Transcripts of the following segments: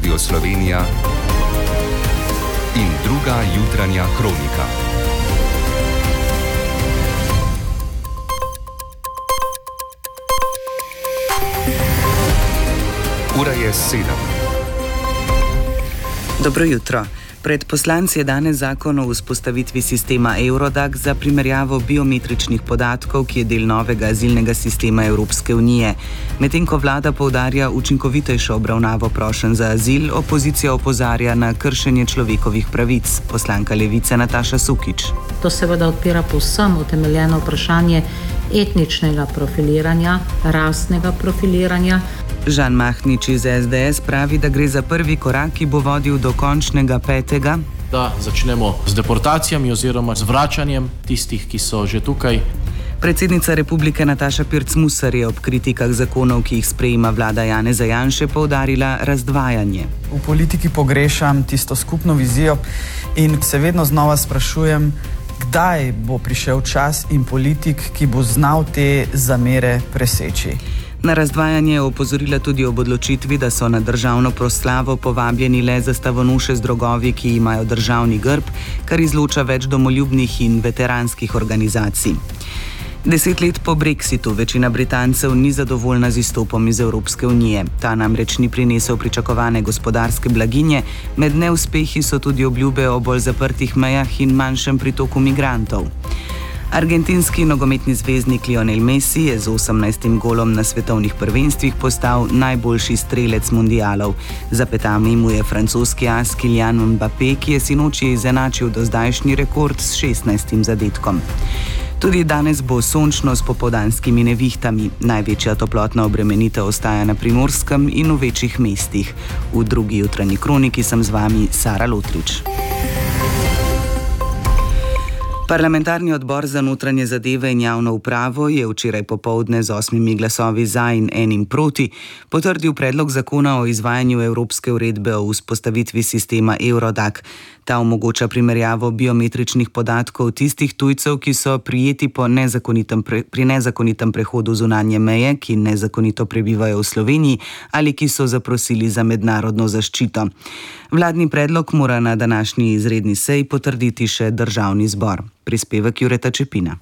Radio Slovenija in druga jutranja kronika. Ura je 7. Dobro jutro. Pred poslanci je danes zakon o vzpostavitvi sistema Eurodac za primerjavo biometričnih podatkov, ki je del novega azilnega sistema Evropske unije. Medtem ko vlada poudarja učinkovitejšo obravnavo prošenj za azil, opozicija opozarja na kršenje človekovih pravic. Poslanka Levice Nataša Sukič. To seveda odpira povsem utemeljeno vprašanje etničnega profiliranja, rasnega profiliranja. Žan Mahnič iz SDS pravi, da gre za prvi korak, ki bo vodil do končnega 5. Da začnemo z deportacijami oziroma z vračanjem tistih, ki so že tukaj. Predsednica Republike Nataša Pirc Musar je ob kritikah zakonov, ki jih sprejema vlada Janeza Janše, poudarila razdvajanje. V politiki pogrešam tisto skupno vizijo in se vedno znova sprašujem, kdaj bo prišel čas in politik, ki bo znal te zamere preseči. Na razdvajanje je opozorila tudi ob odločitvi, da so na državno proslavo povabljeni le zastavonoše z drogovi, ki imajo državni grb, kar izloča več domoljubnih in veteranskih organizacij. 10 let po Brexitu večina Britancev ni zadovoljna z izstopom iz Evropske unije. Ta namreč ni prinesel pričakovane gospodarske blaginje, med neuspehi so tudi obljube o bolj zaprtih mejah in manjšem pritoku migrantov. Argentinski nogometni zvezdnik Lionel Messi je z 18. golom na svetovnih prvenstvih postal najboljši strelec mundialov. Za petami mu je francoski as Kylian Mbappé, ki je sinoči izenačil dozdajšnji rekord s 16. zadetkom. Tudi danes bo sončno s popoldanskimi nevihtami. Največja toplotna obremenitev ostaja na Primorskem in v večjih mestih. V drugi jutranji kroniki sem z vami Sara Lotrič. Parlamentarni odbor za notranje zadeve in javno upravo je včeraj popoldne z 8 glasovi za in 1 proti potrdil predlog zakona o izvajanju Evropske uredbe o vzpostavitvi sistema Eurodac. Ta omogoča primerjavo biometričnih podatkov tistih tujcev, ki so prijeti pri nezakonitem prehodu zunanje meje, ki nezakonito prebivajo v Sloveniji ali ki so zaprosili za mednarodno zaščito. Vladni predlog mora na današnji izredni seji potrditi še Državni zbor. Prispevek Jureta Čepina.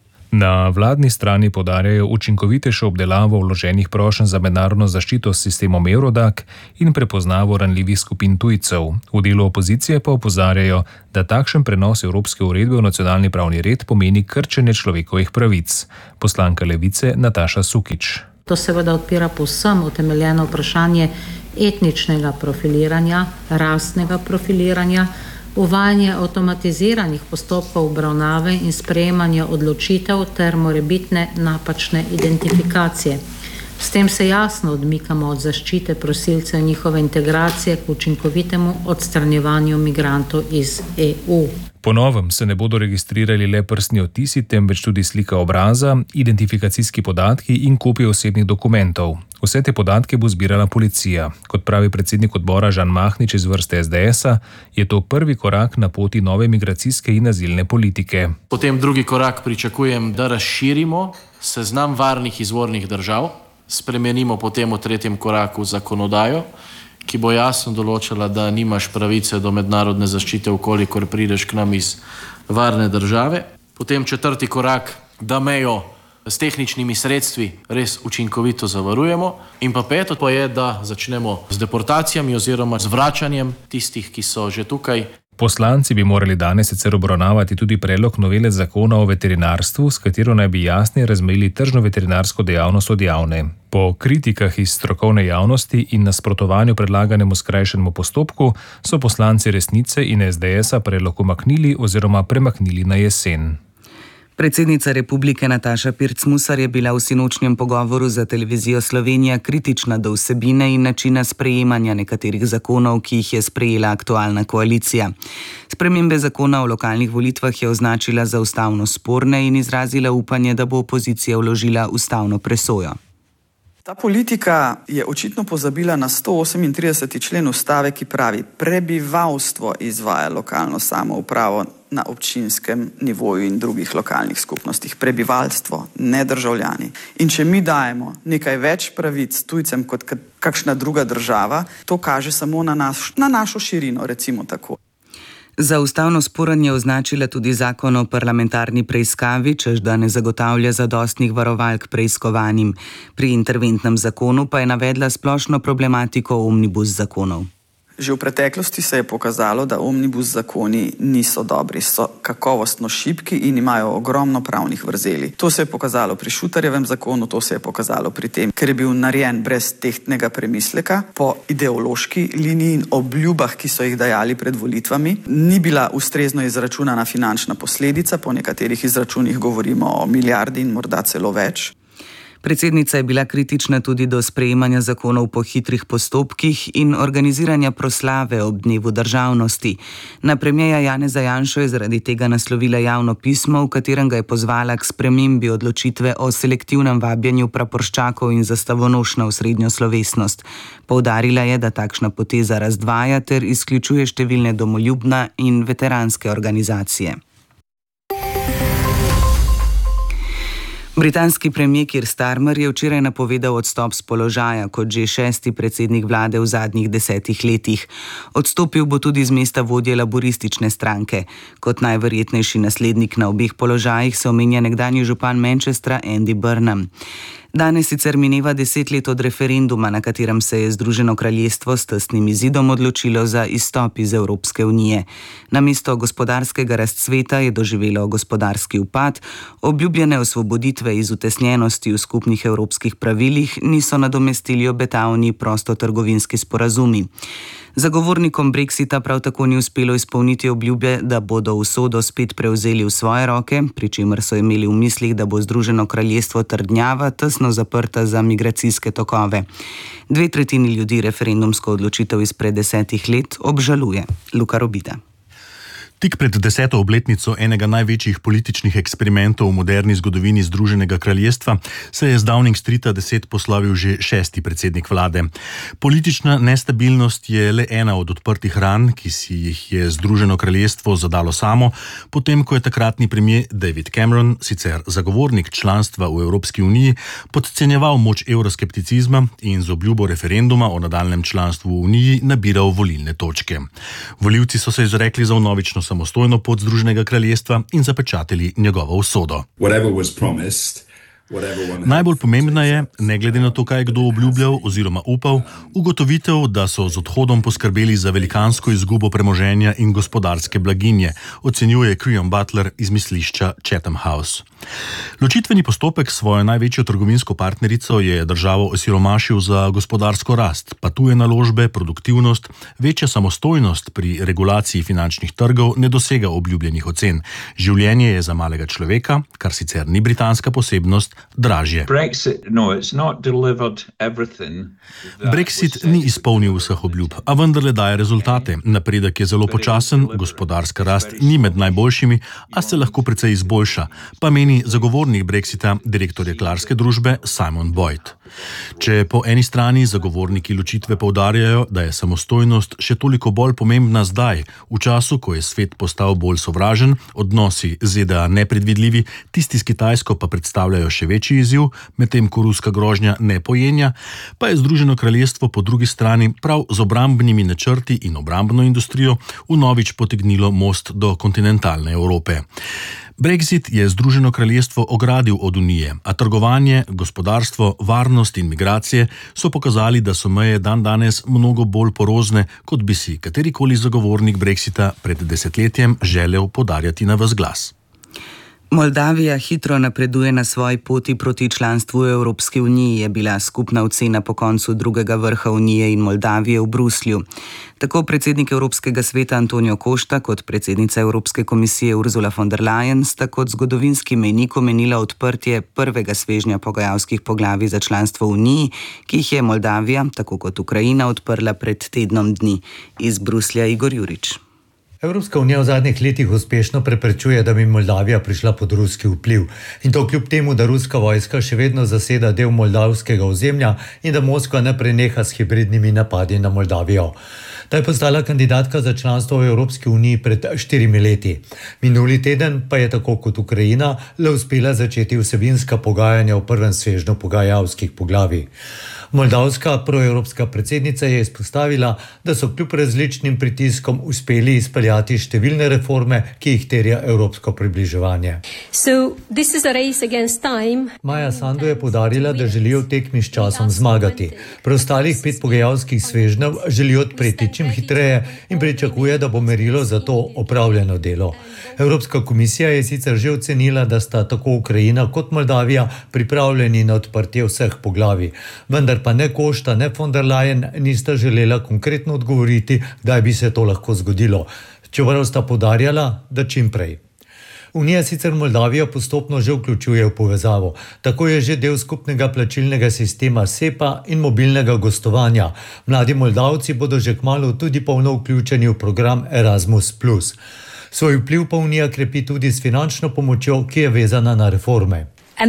Na vladni strani poudarjajo učinkovitejšo obdelavo vloženih prošenj za mednarodno zaščito s sistemom Eurodac in prepoznavo ranljivih skupin tujcev. V delu opozicije pa opozarjajo, da takšen prenos evropske uredbe v nacionalni pravni red pomeni krčenje človekovih pravic. Poslanka Levice Nataša Sukič. To seveda odpira povsem utemeljeno vprašanje etničnega profiliranja, rasnega profiliranja, uvajanje avtomatiziranih postopkov obravnave in sprejemanja odločitev ter morebitne napačne identifikacije. S tem se jasno odmikamo od zaščite prosilcev in njihove integracije k učinkovitemu odstranjevanju migrantov iz EU. Po novem se ne bodo registrirali le prstni odtisi, temveč tudi slika obraza, identifikacijski podatki in kopije osebnih dokumentov. Vse te podatke bo zbirala policija. Kot pravi predsednik odbora Žan Mahnič iz vrste SDS-a, je to prvi korak na poti nove migracijske in azilne politike. Potem drugi korak pričakujem, da razširimo seznam varnih izvornih držav, spremenimo potem v tretjem koraku zakonodajo, ki bo jasno določala, da nimaš pravice do mednarodne zaščite, ukolikor prideš k nam iz varne države. Potem četrti korak, da mejo s tehničnimi sredstvi res učinkovito zavarujemo. In pa peto pa je, da začnemo z deportacijami oziroma z vračanjem tistih, ki so že tukaj. Poslanci bi morali danes sicer obravnavati tudi predlog novele zakona o veterinarstvu, s katero naj bi jasneje razmejili tržno veterinarsko dejavnost od javne. Po kritikah iz strokovne javnosti in nasprotovanju predlaganemu skrajšanemu postopku so poslanci Resnice in SDS-a predlog umaknili oziroma premaknili na jesen. Predsednica Republike Nataša Pirc Musar je bila v sinočnjem pogovoru za televizijo Slovenija kritična do vsebine in načina sprejemanja nekaterih zakonov, ki jih je sprejela aktualna koalicija. Spremembe zakona o lokalnih volitvah je označila za ustavno sporne in izrazila upanje, da bo opozicija vložila ustavno presojo. Ta politika je očitno pozabila na 138. člen ustave, ki pravi: prebivalstvo izvaja lokalno samoupravo na občinskem nivoju in drugih lokalnih skupnostih. Prebivalstvo, ne državljani. In če mi dajemo nekaj več pravic tujcem kot kakšna druga država, to kaže samo na našo širino, recimo tako. Za ustavno sporen je označila tudi zakon o parlamentarni preiskavi, češ da ne zagotavlja zadostnih varovalk preiskovanim. Pri interventnem zakonu pa je navedla splošno problematiko omnibus zakonov. Že v preteklosti se je pokazalo, da omnibus zakoni niso dobri, so kakovostno šibki in imajo ogromno pravnih vrzeli. To se je pokazalo pri Šutarjevem zakonu, to se je pokazalo pri tem, ker je bil narejen brez tehtnega premisleka, po ideološki liniji in obljubah, ki so jih dajali pred volitvami. Ni bila ustrezno izračunana finančna posledica, po nekaterih izračunih govorimo o milijardi in morda celo več. Predsednica je bila kritična tudi do sprejemanja zakonov po hitrih postopkih in organiziranja proslave ob dnevu državnosti. Na premierja Janeza Janšo je zaradi tega naslovila javno pismo, v katerem ga je pozvala k spremembi odločitve o selektivnem vabljenju praporščakov in zastavonoš na osrednjo slovesnost. Poudarila je, da takšna poteza razdvaja ter izključuje številne domoljubne in veteranske organizacije. Britanski premier Keir Starmer je včeraj napovedal odstop z položaja kot že 6. predsednik vlade v zadnjih 10 letih. Odstopil bo tudi z mesta vodje laboristične stranke. Kot najverjetnejši naslednik na obeh položajih se omenja nekdanji župan Manchestra Andy Burnham. Danes sicer mineva 10 let od referenduma, na katerem se je Združeno kraljestvo s tesnim izidom odločilo za izstop iz Evropske unije. Namesto gospodarskega razcveta je doživelo gospodarski upad, obljubljene osvoboditve iz utesnjenosti v skupnih evropskih pravilih niso nadomestili obetavni prostotrgovinski sporazumi. Zagovornikom Brexita prav tako ni uspelo izpolniti obljube, da bodo usodo spet prevzeli v svoje roke, pri čemer so imeli v mislih, da bo Združeno kraljestvo trdnjava tesno zaprta za migracijske tokove. 2/3 ljudi referendumsko odločitev izpred 10 let obžaluje. Luka Robida. Tik pred 10. obletnico enega največjih političnih eksperimentov v moderni zgodovini Združenega kraljestva se je z Downing Streeta 10 poslovil že 6. predsednik vlade. Politična nestabilnost je le ena od odprtih ran, ki si jih je Združeno kraljestvo zadalo samo, potem ko je takratni premier David Cameron, sicer zagovornik članstva v Evropski uniji, podcenjeval moč evroskepticizma in z obljubo referenduma o nadaljnjem članstvu v uniji nabiral volilne točke. Volivci so se izrekli za vnovično samostojno pot Združenega kraljestva in zapečatili njegovo usodo. Najbolj pomembna je, ne glede na to, kaj je kdo obljubljal oziroma upal, ugotovitev, da so z odhodom poskrbeli za velikansko izgubo premoženja in gospodarske blaginje, ocenjuje Creon Butler iz mislišča Chatham House. Ločitveni postopek s svojo največjo trgovinsko partnerico je državo osiromašil za gospodarsko rast, pa tuje naložbe, produktivnost, večja samostojnost pri regulaciji finančnih trgov ne dosega obljubljenih ocen. Življenje je za malega človeka, kar sicer ni britanska posebnost, dražje. Brexit ni izpolnil vseh obljub, a vendarle daje rezultate. Napredek je zelo počasen, gospodarska rast ni med najboljšimi, a se lahko precej izboljša, pa meni zagovornik Brexita, direktor jeklarske družbe Simon Boyd. Če po eni strani zagovorniki ločitve poudarjajo, da je samostojnost še toliko bolj pomembna zdaj, v času, ko je svet postal bolj sovražen, odnosi ZDA nepredvidljivi, tisti s Kitajsko pa predstavljajo še večji izziv, medtem ko ruska grožnja ne pojenja, pa je Združeno kraljestvo po drugi strani prav z obrambnimi načrti in obrambno industrijo vnovič potegnilo most do kontinentalne Evrope. Brexit je Združeno kraljestvo ogradil od Unije, a trgovanje, gospodarstvo, varnost in migracije so pokazali, da so meje dandanes mnogo bolj porozne, kot bi si katerikoli zagovornik Brexita pred desetletjem želel poudarjati na ves glas. Moldavija hitro napreduje na svoji poti proti članstvu v Evropski uniji, je bila skupna ocena po koncu drugega vrha Unije in Moldavije v Bruslju. Tako predsednik Evropskega sveta Antonio Costa kot predsednica Evropske komisije Ursula von der Leyen sta kot zgodovinski mejnik omenila odprtje prvega svežnja pogajalskih poglavij za članstvo v Uniji, ki jih je Moldavija, tako kot Ukrajina, odprla pred tednom dni. Iz Bruslja Igor Jurič. Evropska unija v zadnjih letih uspešno preprečuje, da bi Moldavija prišla pod ruski vpliv. In to kljub temu, da ruska vojska še vedno zaseda del moldavskega ozemlja in da Moskva ne preneha s hibridnimi napadi na Moldavijo. Ta je postala kandidatka za članstvo v Evropski uniji pred 4 leti. Minuli teden pa je tako kot Ukrajina le uspela začeti vsebinska pogajanja v prvem svežnju pogajalskih poglavij. Moldavska proevropska predsednica je izpostavila, da so kljub različnim pritiskom uspeli izpeljati številne reforme, ki jih terja evropsko približevanje. Maja Sandu je poudarila, da želijo v tekmi s časom zmagati. Preostalih 5 pogajalskih svežnjev želijo odpreti čim hitreje in pričakuje, da bo merilo za to opravljeno delo. Evropska komisija je sicer že ocenila, da sta tako Ukrajina kot Moldavija pripravljeni na odprtje vseh poglavij, vendar pa ne Košta, ne von der Leyen nista želela konkretno odgovoriti, kdaj bi se to lahko zgodilo, čeprav sta poudarjala, da čim prej. Unija sicer Moldavijo postopno že vključuje v povezavo. Tako je že del skupnega plačilnega sistema SEPA in mobilnega gostovanja. Mladi Moldavci bodo že kmalu tudi polno vključeni v program Erasmus+. Svoj vpliv pa Unija krepi tudi s finančno pomočjo, ki je vezana na reforme.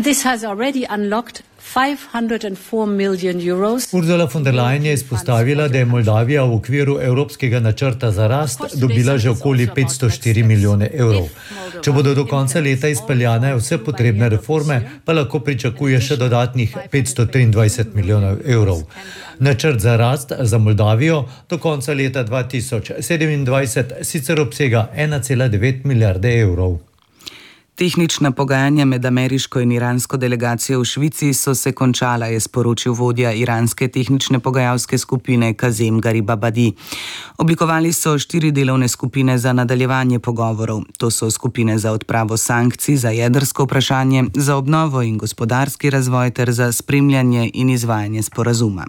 Ursula von der Leyen je izpostavila, da je Moldavija v okviru Evropskega načrta za rast dobila že okoli 504 milijone evrov. Če bodo do konca leta izpeljane vse potrebne reforme, pa lahko pričakuje še dodatnih 523 milijonov evrov. Načrt za rast za Moldavijo do konca leta 2027 sicer obsega 1,9 milijarde evrov. Tehnična pogajanja med ameriško in iransko delegacijo v Švici so se končala, je sporočil vodja iranske tehnične pogajalske skupine Kazem Garibabadi. Oblikovali so 4 delovne skupine za nadaljevanje pogovorov. To so skupine za odpravo sankcij, za jedrsko vprašanje, za obnovo in gospodarski razvoj ter za spremljanje in izvajanje sporazuma.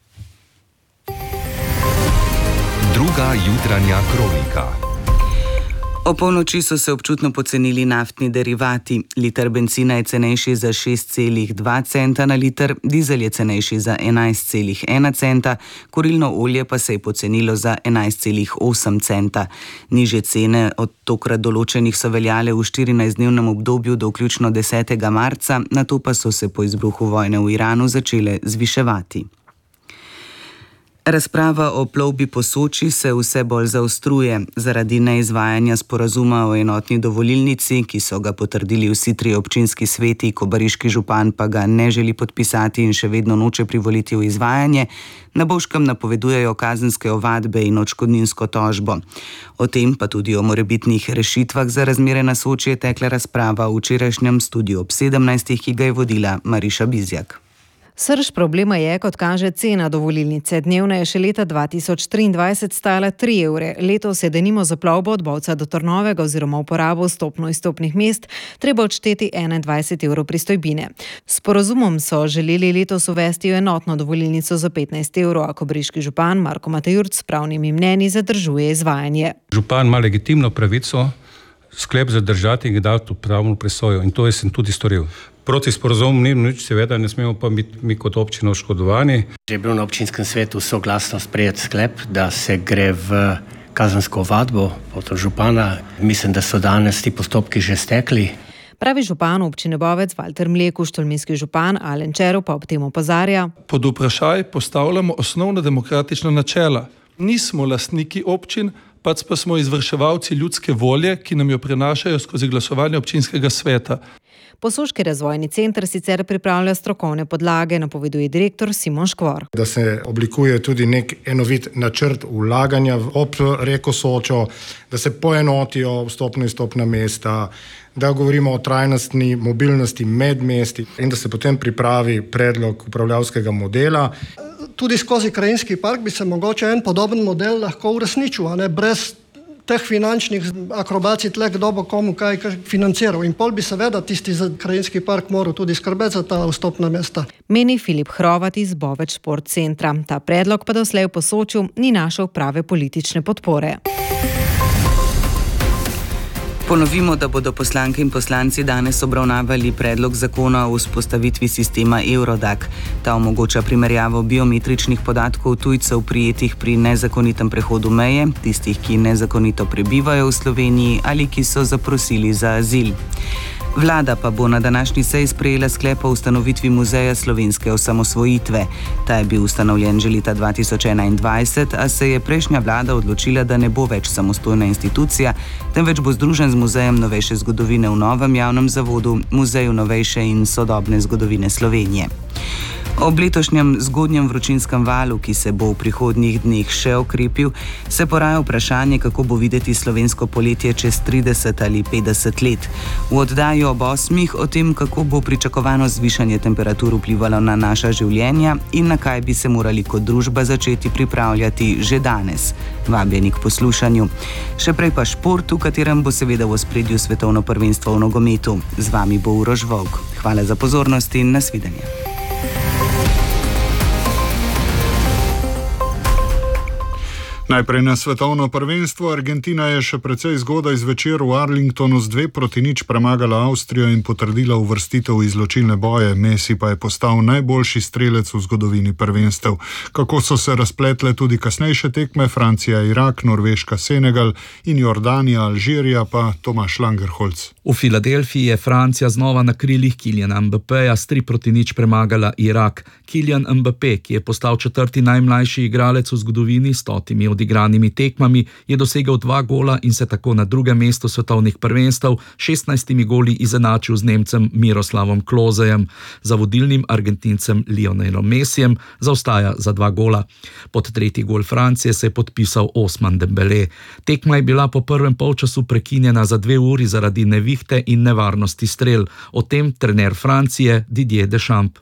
Druga jutranja kronika. O polnoči so se občutno pocenili naftni derivati. Liter bencina je cenejši za 6,2 centa na liter, dizel je cenejši za 11,1 centa, kurilno olje pa se je pocenilo za 11,8 centa. Nižje cene od tokrat določenih so veljale v 14-dnevnem obdobju do vključno 10. marca, nato pa so se po izbruhu vojne v Iranu začele zviševati. Razprava o plovbi po Soči se vse bolj zaostruje. Zaradi neizvajanja sporazuma o enotni dovolilnici, ki so ga potrdili vsi 3 občinski sveti, kobariški župan pa ga ne želi podpisati in še vedno noče privoliti v izvajanje, na Bovškem napovedujejo kazenske ovadbe in odškodninsko tožbo. O tem pa tudi o morebitnih rešitvah za razmere na Soči je tekla razprava v včerajšnjem Studiu ob 17, ki ga je vodila Mariša Bizjak. Srž problema je, kot kaže, cena dovolilnice. Dnevna je še leta 2023 stala 3 evre. Letos je denimo za plovbo od Bovca do Trnovega oziroma uporabo vstopno-izstopnih mest treba odšteti 21 evrov pristojbine. S sporazumom so želeli letos uvesti enotno dovolilnico za 15 evrov, a kobariški župan Marko Matejurc s pravnimi mnenji zadržuje izvajanje. Župan ima legitimno pravico sklep zadržati in ga dati v pravno presojo in to sem tudi storil. Proti sporazumom ni nič, seveda ne smemo pa biti mi kot občina oškodovani. Že je bil na občinskem svetu soglasno sprejet sklep, da se gre v kazensko ovadbo pod župana. Mislim, da so danes ti postopki že stekli. Pravi župan občine Bovec Valter Mlekuš, tolminski župan Alen Čerov pa ob tem opozarja. Pod vprašaj postavljamo osnovna demokratična načela. Nismo lastniki občin, pač pa smo izvrševalci ljudske volje, ki nam jo prenašajo skozi glasovanje občinskega sveta. Posoški razvojni center sicer pripravlja strokovne podlage, napoveduje direktor Simon Škvor. Da se oblikuje tudi nek enovit načrt vlaganja ob reko Sočo, da se poenotijo vstopno-izstopna mesta, da govorimo o trajnostni mobilnosti med mesti in da se potem pripravi predlog upravljavskega modela. Tudi skozi krajinski park bi se mogoče en podoben model lahko uresničil, a ne brez teh finančnih akrobacij tle, kdo bo komu kaj financiral. In pol bi seveda tisti za krajinski park moral tudi skrbeti za ta vstopna mesta. Meni Filip Hrovat iz Bovec Šport centra. Ta predlog pa doslej v Posočju ni našel prave politične podpore. Ponovimo, da bodo poslanke in poslanci danes obravnavali predlog zakona o vzpostavitvi sistema Eurodac. Ta omogoča primerjavo biometričnih podatkov tujcev prijetih pri nezakonitem prehodu meje, tistih, ki nezakonito prebivajo v Sloveniji ali ki so zaprosili za azil. Vlada pa bo na današnji seji sprejela sklep o ustanovitvi Muzeja slovenske osamosvojitve. Ta je bil ustanovljen že leta 2021, a se je prejšnja vlada odločila, da ne bo več samostojna institucija, temveč bo združen z Muzejem novejše zgodovine v novem javnem zavodu Muzeju novejše in sodobne zgodovine Slovenije. Ob letošnjem zgodnjem vročinskem valu, ki se bo v prihodnjih dneh še okrepil, se poraja vprašanje, kako bo videti slovensko poletje čez 30 ali 50 let. V oddaji ob 8 o tem, kako bo pričakovano zvišanje temperatur vplivalo na naša življenja in na kaj bi se morali kot družba začeti pripravljati že danes. Vabljeni k poslušanju. Še prej pa šport, v katerem bo seveda v ospredju svetovno prvenstvo v nogometu. Z vami bo Uroš Volk. Hvala za pozornost in nasvidenje. Najprej na svetovno prvenstvo. Argentina je še precej zgodaj zvečer v Arlingtonu z 2-0 premagala Avstrijo in potrdila uvrstitev v izločilne boje. Messi pa je postal najboljši strelec v zgodovini prvenstev. Kako so se razpletle tudi kasnejše tekme, Francija, Irak, Norveška, Senegal in Jordanija, Alžirija, pa Tomaš Langerholz. V Filadelfiji je Francija znova na krilih Kyliana Mbappeja s 3-0 premagala Irak. Kylian Mbappé, ki je postal 4. najmlajši igralec v zgodovini s 100 odigranimi tekmami, je dosegel 2 gola in se tako na drugem mestu svetovnih prvenstev 16 goli izenačil z Nemcem Miroslavom Klosejem. Za vodilnim Argentincem Lionelom Messijem zaostaja za 2 gola. Pod 3. gol Francije se je podpisal Ousmane Dembélé. Tekma je bila po prvem polčasu prekinjena za 2 uri zaradi nevihte in nevarnosti strel. O tem trener Francije Didier Deschamps.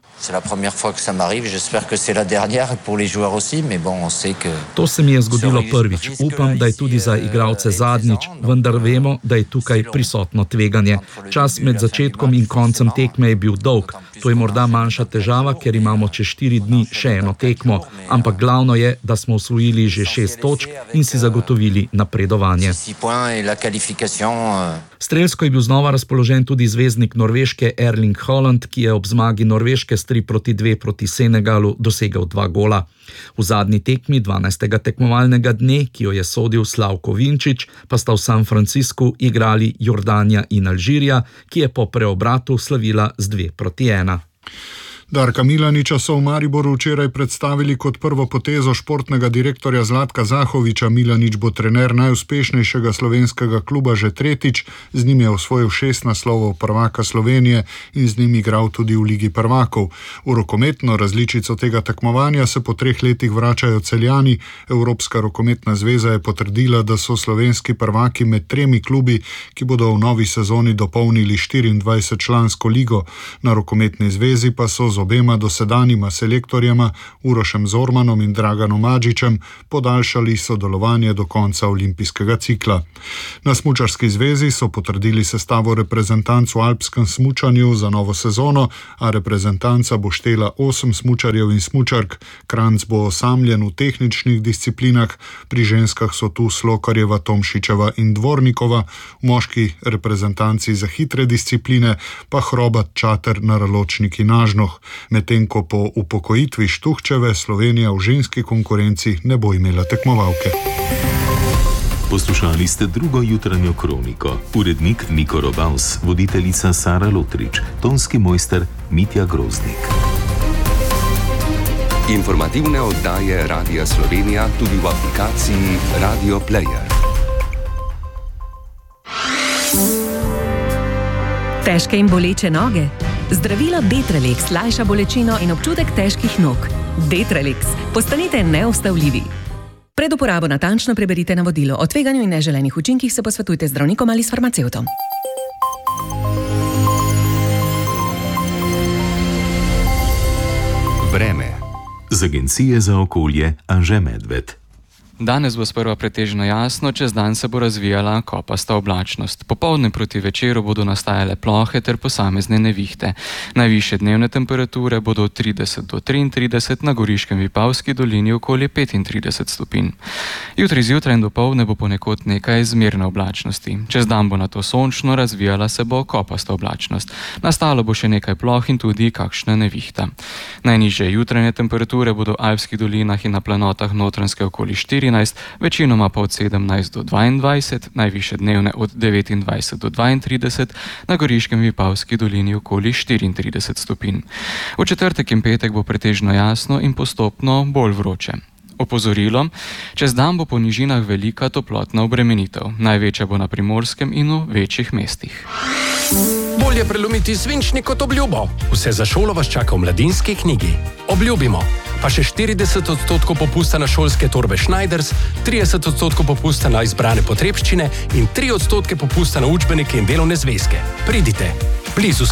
To se mi je zgodilo prvič. Upam, da je tudi za igralce zadnjič, vendar vemo, da je tukaj prisotno tveganje. Čas med začetkom in koncem tekme je bil dolg. To je morda manjša težava, ker imamo čez 4 dni še eno tekmo, ampak glavno je, da smo osvojili že 6 točk in si zagotovili napredovanje. Strelsko je bil znova razpoložen tudi zvezdnik Norveške Erling Haaland, ki je ob zmagi Norveške s 3-2 proti Senegalu dosegel 2 gola. V zadnji tekmi 12. tekmovalnega dne, ki jo je sodil Slavko Vinčić, pa sta v San Franciscu igrali Jordanija in Alžirija, ki je po preobratu slavila z 2-1. Darka Milaniča so v Mariboru včeraj predstavili kot prvo potezo športnega direktorja Zlatka Zahoviča. Milanič bo trener najuspešnejšega slovenskega kluba že tretjič, z njim je osvojil 6 naslovov prvaka Slovenije in z njim igral tudi v Ligi prvakov. V rokometno različico tega tekmovanja se po 3 letih vračajo Celjani. Evropska rokometna zveza je potrdila, da so slovenski prvaki med 3 klubi, ki bodo v novi sezoni dopolnili 24-člansko ligo. Na rokometni zvezi pa so z obema dosedanjima selektorjema Urošem Zormanom in Draganom Madžičem podaljšali sodelovanje do konca olimpijskega cikla. Na smučarski zvezi so potrdili sestavo reprezentanc v alpskem smučanju za novo sezono, a reprezentanca bo štela 8 smučarjev in smučark. Kranjc bo osamljen v tehničnih disciplinah, pri ženskah so tu Slokarjeva, Tomšičeva in Dvornikova, v moški reprezentanci za hitre discipline pa Hrobat, Čater, Naraločnik in Ažnoh. Medtem ko po upokojitvi Štuhčeve Slovenija v ženski konkurenci ne bo imela tekmovalke. Poslušali ste drugo jutranjo kroniko. Urednik Niko Robaus, voditeljica Sara Lotrič, tonski mojster Mitja Groznik. Informativne oddaje Radia Slovenija tudi v aplikaciji Radio Player. Težke in boleče noge? Zdravilo Detralex lajša bolečino in občutek težkih nog. Detralex. Postanite neustavljivi. Pred uporabo natančno preberite navodilo. O tveganju in neželenih učinkih se posvetujte z zdravnikom ali s farmacevtom. Vreme. Z Agencije za okolje Anže Medved. Danes bo sprva pretežno jasno, čez dan se bo razvijala kopasta oblačnost. Popoldne proti večeru bodo nastajale plohe ter posamezne nevihte. Najvišje dnevne temperature bodo od 30 do 33, na Goriškem Vipavski dolini okoli 35 stopinj. Jutri zjutraj in dopoldne bo ponekod nekaj zmerne oblačnosti. Čez dan bo nato sončno, razvijala se bo kopasta oblačnost. Nastalo bo še nekaj ploh in tudi kakšna nevihta. Najnižje jutranje temperature bodo v alpskih dolinah in na planotah Notranjske okoli 14, večinoma pa od 17 do 22, najvišje dnevne od 29 do 32, na Goriškem Vipavski dolini okoli 34 stopinj. V četrtek in petek bo pretežno jasno in postopno bolj vroče. Opozorilo: čez dan bo po nižinah velika toplotna obremenitev. Največja bo na Primorskem in v večjih mestih. Bolje prelomiti svinčnik kot obljubo. Vse za šolo vas čaka v Mladinski knjigi. Obljubimo. Pa še 40% popusta na šolske torbe Schneiders, 30% popusta na izbrane potrebščine in 3% popusta na učbenike in delovne zvezke. Pridite, blizu